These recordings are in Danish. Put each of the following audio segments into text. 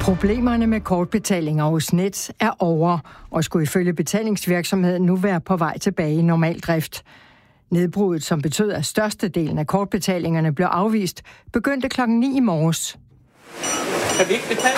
Problemerne med kortbetalinger hos Nets er over, og skulle ifølge betalingsvirksomheden nu være på vej tilbage i normal drift. Nedbruddet, som betød, at størstedelen af kortbetalingerne blev afvist, begyndte 9:00 i morges. Kan vi ikke betale?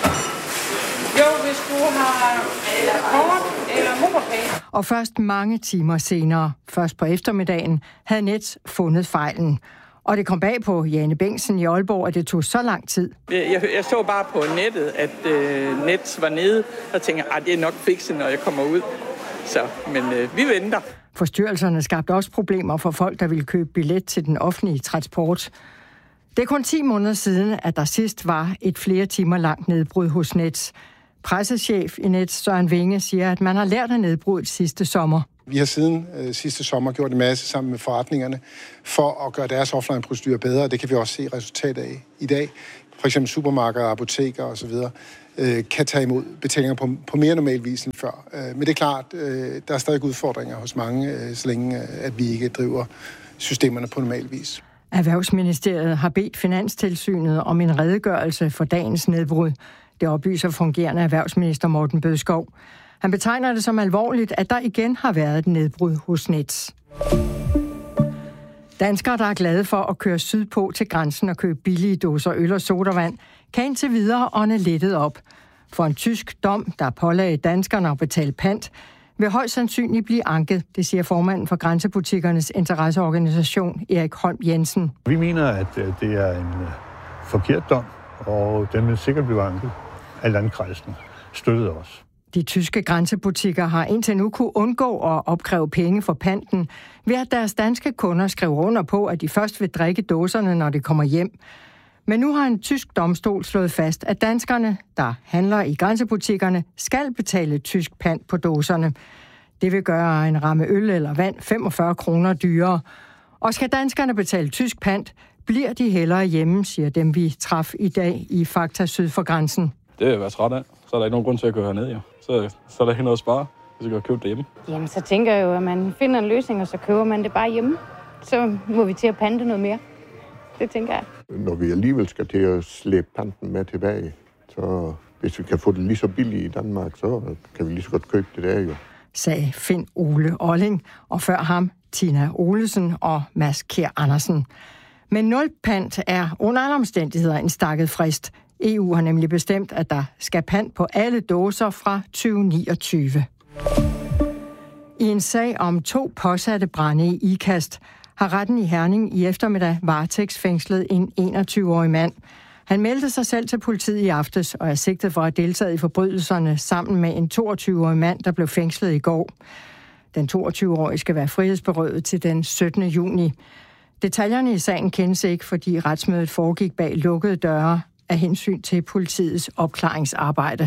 Jo, hvis du har kort eller MobilePay. Og først mange timer senere, først på eftermiddagen, havde Nets fundet fejlen. Og det kom bag på Jane Bengtsen i Aalborg, at det tog så lang tid. Jeg så bare på nettet, at Nets var nede, og tænkte, at det er nok fikset, når jeg kommer ud. Men vi venter. Forstyrrelserne skabte også problemer for folk, der ville købe billet til den offentlige transport. Det er kun 10 måneder siden, at der sidst var et flere timer langt nedbrud hos Nets. Pressechef i Nets, Søren Winge, siger, at man har lært af nedbruddet sidste sommer. Vi har siden sidste sommer gjort en masse sammen med forretningerne for at gøre deres offline-procedurer bedre. Det kan vi også se resultat af i dag. For eksempel supermarkeder, apoteker osv. Kan tage imod betalinger på mere normal vis end før. Men det er klart, der er stadig udfordringer hos mange, så længe at vi ikke driver systemerne på normal vis. Erhvervsministeriet har bedt Finanstilsynet om en redegørelse for dagens nedbrud. Det oplyser fungerende erhvervsminister Morten Bødskov. Han betegner det som alvorligt, at der igen har været et nedbrud hos Nets. Danskere, der er glade for at køre sydpå til grænsen og købe billige dåser øl og sodavand, kan indtil videre ånde lettet op. For en tysk dom, der pålagde danskerne at betale pant, vil højst sandsynligt blive anket, det siger formanden for Grænsebutikkernes interesseorganisation, Erik Holm Jensen. Vi mener, at det er en forkert dom, og den vil sikkert blive anket af landkredsen. Støttede os. De tyske grænsebutikker har indtil nu kunne undgå at opkræve penge for panten, ved at deres danske kunder skriver under på, at de først vil drikke dåserne, når de kommer hjem. Men nu har en tysk domstol slået fast, at danskerne, der handler i grænsebutikkerne, skal betale tysk pant på dåserne. Det vil gøre en ramme øl eller vand 45 kroner dyrere. Og skal danskerne betale tysk pant, bliver de hellere hjemme, siger dem, vi traf i dag i Fakta syd for grænsen. Det er jeg været træt af. Så er der ikke nogen grund til at køre herned, jo. Så er der ikke noget at spare, hvis jeg kan købe det hjemme. Jamen, så tænker jeg jo, at man finder en løsning, og så køber man det bare hjemme. Så må vi til at pante noget mere. Det tænker jeg. Når vi alligevel skal til at slæbe panten med tilbage, så hvis vi kan få det lige så billigt i Danmark, så kan vi lige så godt købe det der, jo. Sagde Finn Ole Olling, og før ham Tina Olesen og Mads Kjær Andersen. Men 0 pant er under alle omstændigheder en stakket frist. EU har nemlig bestemt, at der skal pant på alle dåser fra 2029. I en sag om 2 påsatte brande i Ikast har retten i Herning i eftermiddag varetægtsfængslet en 21-årig mand. Han meldte sig selv til politiet i aftes og er sigtet for at deltage i forbrydelserne sammen med en 22-årig mand, der blev fængslet i går. Den 22-årige skal være frihedsberøvet til den 17. juni. Detaljerne i sagen kendes ikke, fordi retsmødet foregik bag lukkede døre af hensyn til politiets opklaringsarbejde.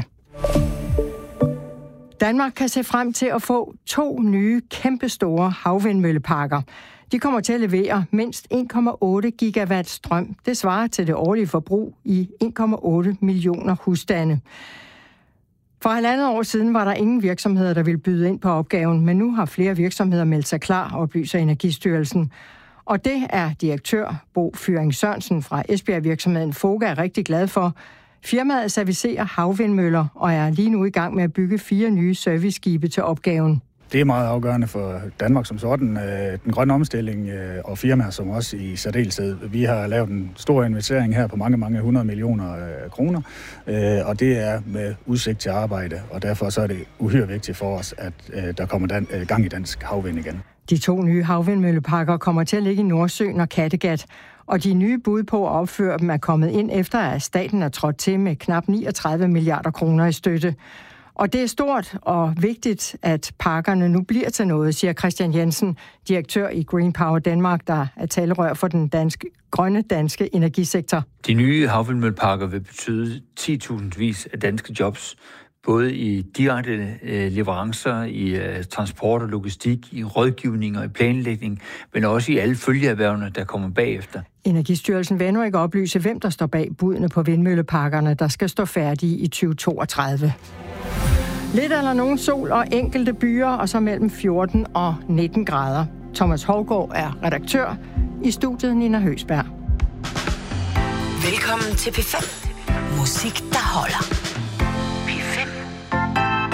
Danmark kan se frem til at få 2 nye kæmpestore havvindmølleparker. De kommer til at levere mindst 1,8 gigawatt strøm. Det svarer til det årlige forbrug i 1,8 millioner husstande. For 1,5 år siden var der ingen virksomheder, der ville byde ind på opgaven, men nu har flere virksomheder meldt sig klar, oplyser Energistyrelsen. Og det er direktør Bo Fyring Sørensen fra Esbjerg-virksomheden Foga er rigtig glad for. Firmaet servicerer havvindmøller og er lige nu i gang med at bygge 4 nye serviceskibe til opgaven. Det er meget afgørende for Danmark som sådan, den grønne omstilling og firmaer som også i særdeleshed. Vi har lavet en stor investering her på mange 100 millioner kroner, og det er med udsigt til arbejde, og derfor så er det uhyre vigtigt for os, at der kommer gang i dansk havvind igen. De 2 nye havvindmølleparker kommer til at ligge i Nordsøen og Kattegat, og de nye bud på at opføre dem er kommet ind efter, at staten er trådt til med knap 39 milliarder kroner i støtte. Og det er stort og vigtigt, at parkerne nu bliver til noget, siger Christian Jensen, direktør i Green Power Danmark, der er talerør for den grønne danske energisektor. De nye havvindmølleparker vil betyde 10.000 af danske jobs, både i direkte leverancer, i transport og logistik, i rådgivning og i planlægning, men også i alle følgeerhvervene, der kommer bagefter. Energistyrelsen vil endnu ikke oplyse, hvem der står bag budene på vindmølleparkerne, der skal stå færdige i 2032. Lidt eller nogen sol og enkelte byer, og så mellem 14 og 19 grader. Thomas Hovgaard er redaktør. I studiet Nina Høsberg. Velkommen til P5. Musik, der holder.